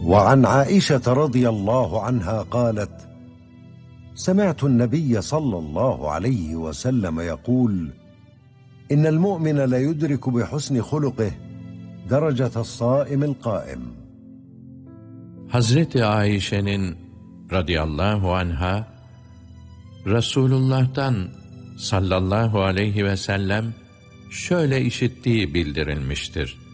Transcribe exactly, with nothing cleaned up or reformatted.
وعن عائشة رضي الله عنها قالت: سمعت النبي صلى الله عليه وسلم يقول: إن المؤمن لا يدرك بحسن خلقه درجة الصائم القائم. Hazreti Ayşe'nin radıyallahu anha, Resulullah'tan sallallahu aleyhi ve sellem şöyle işittiği bildirilmiştir: